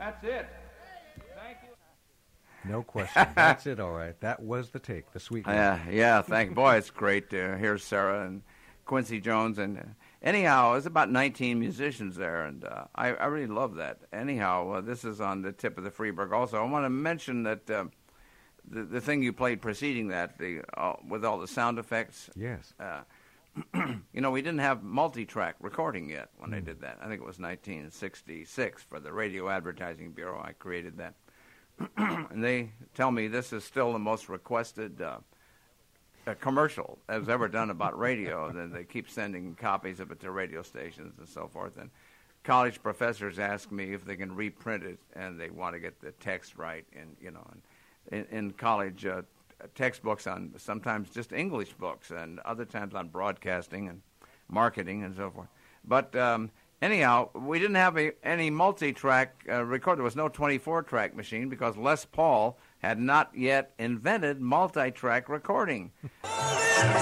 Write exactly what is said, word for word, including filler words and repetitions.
That's it. Thank you. No question. That's it, all right. That was the take, the sweet one. Yeah, yeah, thank boy, it's great to hear Sarah and Quincy Jones. And uh, anyhow, there's about nineteen musicians there, and uh, I, I really love that. Anyhow, uh, this is on the tip of the Freeburg. Also, I want to mention that uh, the, the thing you played preceding that, the uh, with all the sound effects. Yes. Uh, you know, we didn't have multi-track recording yet when mm. I did that. I think it was nineteen sixty-six for the Radio Advertising Bureau. I created that. And they tell me this is still the most requested uh, uh, commercial that was ever done about radio. And then they keep sending copies of it to radio stations and so forth. And college professors ask me if they can reprint it, and they want to get the text right. And, you know, and in, in college uh, textbooks on sometimes just English books, and other times on broadcasting and marketing and so forth. But um, anyhow, we didn't have a, any multi-track uh, record. There was no twenty-four track machine because Les Paul had not yet invented multi-track recording.